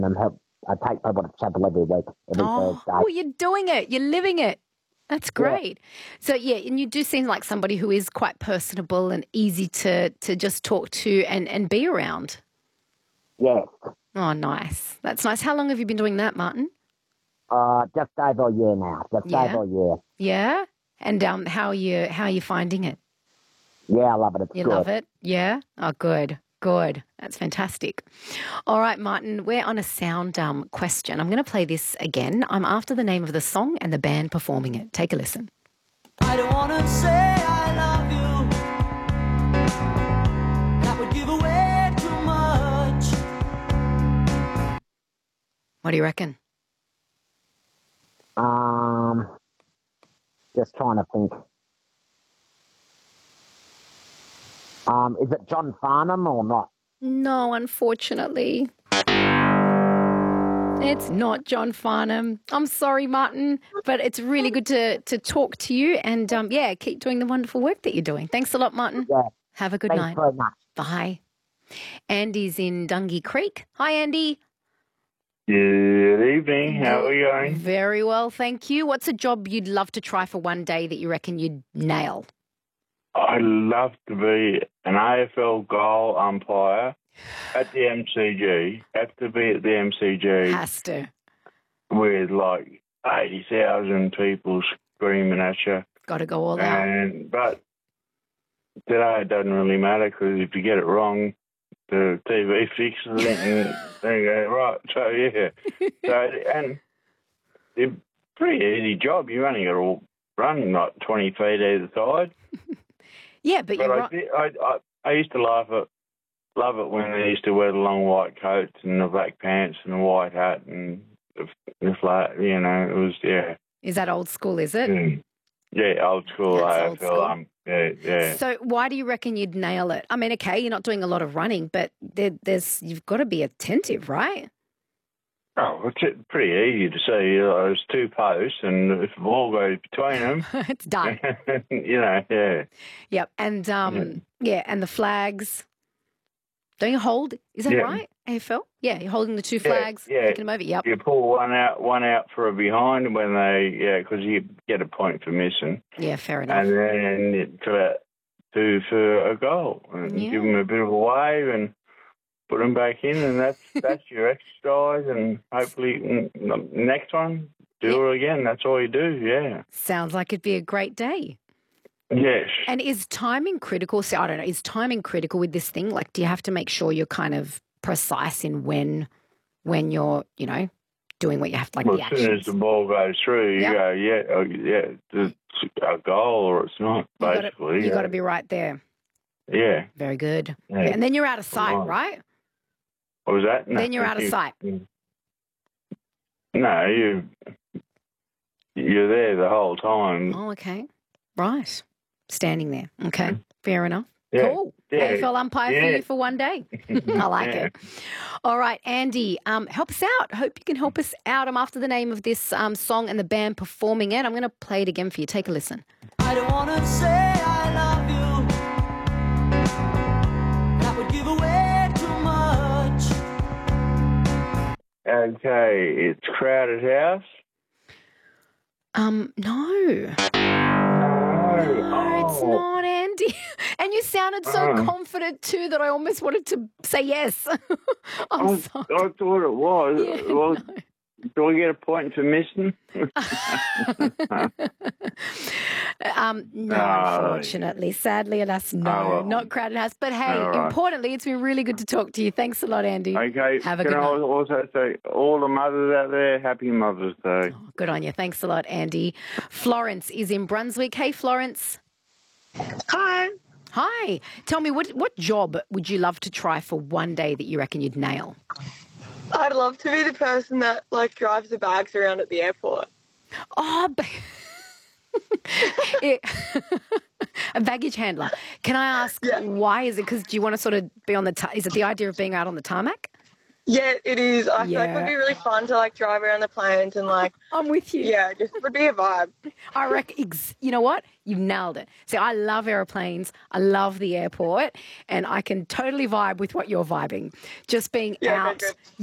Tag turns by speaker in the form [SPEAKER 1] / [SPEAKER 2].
[SPEAKER 1] and I take people to chapel every week, every Thursday.
[SPEAKER 2] Oh, you're doing it. You're living it. That's great. Yeah. So, yeah, and you do seem like somebody who is quite personable and easy to just talk to and be around.
[SPEAKER 1] Yes.
[SPEAKER 2] Oh, nice. That's nice. How long have you been doing that, Martin?
[SPEAKER 1] Just over a year now. Over a year.
[SPEAKER 2] Yeah? And how are you finding it?
[SPEAKER 1] Yeah, I love it. It's
[SPEAKER 2] you
[SPEAKER 1] good.
[SPEAKER 2] Love it? Yeah? Oh, good. Good. That's fantastic. All right, Martin, we're on a sound question. I'm going to play this again. I'm after the name of the song and the band performing it. Take a listen.
[SPEAKER 3] I don't want to say I love you. That would give away too much.
[SPEAKER 2] What do you reckon?
[SPEAKER 1] Just trying to think. Is it John Farnham or not?
[SPEAKER 2] No, unfortunately. It's not John Farnham. I'm sorry, Martin, but it's really good to talk to you and, keep doing the wonderful work that you're doing. Thanks a lot, Martin.
[SPEAKER 1] Yeah.
[SPEAKER 2] Have a good
[SPEAKER 1] Thanks
[SPEAKER 2] night.
[SPEAKER 1] very much.
[SPEAKER 2] Bye. Andy's in Dungy Creek. Hi, Andy.
[SPEAKER 4] Good evening. How are you going?
[SPEAKER 2] Very well, thank you. What's a job you'd love to try for one day that you reckon you'd nail?
[SPEAKER 4] I'd love to be an AFL goal umpire at the MCG. Have to be at the MCG.
[SPEAKER 2] Has to.
[SPEAKER 4] With like 80,000 people screaming at you.
[SPEAKER 2] Got to go all out.
[SPEAKER 4] But today it doesn't really matter because if you get it wrong, the TV fixes it and they go, right. So, yeah. And it's a pretty easy job. You only got to run like 20 feet either side.
[SPEAKER 2] Yeah, but you're right.
[SPEAKER 4] I used to love it when they used to wear the long white coats and the black pants and the white hat and the flat, it was, yeah.
[SPEAKER 2] Is that old school, is it?
[SPEAKER 4] Yeah, old school
[SPEAKER 2] That's
[SPEAKER 4] AFL.
[SPEAKER 2] old school.
[SPEAKER 4] Yeah.
[SPEAKER 2] So why do you reckon you'd nail it? I mean, okay, you're not doing a lot of running, but you've got to be attentive, right?
[SPEAKER 4] Oh, it's pretty easy to see. There's two posts, and if the ball goes between them,
[SPEAKER 2] it's done.
[SPEAKER 4] Yeah.
[SPEAKER 2] Yep, and and the flags. Don't you hold? Is that right? AFL? Yeah, you're holding the two flags, taking them over. Yep.
[SPEAKER 4] You pull one out for a behind when because you get a point for missing.
[SPEAKER 2] Yeah, fair enough.
[SPEAKER 4] And then you two for a goal, and give them a bit of a wave and put them back in, and that's your exercise, and hopefully next one, do it again. That's all you do, yeah.
[SPEAKER 2] Sounds like it'd be a great day.
[SPEAKER 4] Yes.
[SPEAKER 2] And is timing critical? So I don't know, is timing critical with this thing? Like, do you have to make sure you're kind of precise in when you're, doing what you have to, like the actions?
[SPEAKER 4] As soon as the ball goes through, you go, it's a goal or it's not, basically.
[SPEAKER 2] You got to be right there.
[SPEAKER 4] Yeah.
[SPEAKER 2] Very good.
[SPEAKER 4] Yeah.
[SPEAKER 2] And then you're out of sight, right?
[SPEAKER 4] What was that? No,
[SPEAKER 2] then you're out of sight.
[SPEAKER 4] No, you're there the whole time.
[SPEAKER 2] Oh, okay. Right. Standing there. Okay. Fair enough.
[SPEAKER 4] Yeah.
[SPEAKER 2] Cool.
[SPEAKER 4] Yeah.
[SPEAKER 2] AFL umpire for you for one day. I like it. All right, Andy, help us out. Hope you can help us out. I'm after the name of this song and the band performing it. I'm going to play it again for you. Take a listen.
[SPEAKER 3] I don't want to say I love you. That would give away too much.
[SPEAKER 4] Okay, it's Crowded House.
[SPEAKER 2] No. No, it's not, Andy. And you sounded so confident too that I almost wanted to say yes. I'm sorry.
[SPEAKER 4] I thought it was.
[SPEAKER 2] Yeah,
[SPEAKER 4] well, do I get a point for missing?
[SPEAKER 2] No, unfortunately. Sadly, alas, no. Not Crowded House. But hey, importantly, it's been really good to talk to you. Thanks a lot, Andy.
[SPEAKER 4] Okay.
[SPEAKER 2] Have a good night.
[SPEAKER 4] Can I also say, all the mothers out there, happy Mother's Day.
[SPEAKER 2] Oh, good on you. Thanks a lot, Andy. Florence is in Brunswick. Hey, Florence.
[SPEAKER 5] Hi.
[SPEAKER 2] Hi. Tell me, what job would you love to try for one day that you reckon you'd nail?
[SPEAKER 5] I'd love to be the person that, drives the bags around at the airport.
[SPEAKER 2] Oh, a baggage handler. Can I ask why? Is it because do you want to sort of be on is it the idea of being out on the tarmac?
[SPEAKER 5] Yeah, it is. I feel like it would be really fun to drive around the planes and
[SPEAKER 2] I'm with you.
[SPEAKER 5] Yeah, just would be a vibe.
[SPEAKER 2] I reckon. You know what? You've nailed it. See, I love airplanes. I love the airport, and I can totally vibe with what you're vibing. Just being out.